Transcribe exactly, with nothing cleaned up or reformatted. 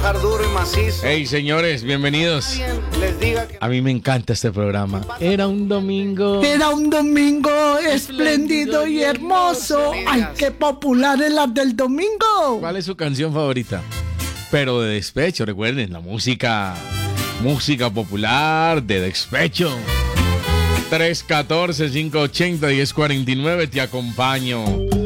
trabajar duro y macizo. Hey, señores, bienvenidos. Les diga que... A mí me encanta este programa. Era un domingo. Era un domingo espléndido y hermoso. Ay, qué popular es la del domingo. ¿Cuál es su canción favorita? Pero de despecho, recuerden, la música, música popular de despecho. tres uno cuatro, cinco ocho cero, uno cero cuatro nueve, te acompaño.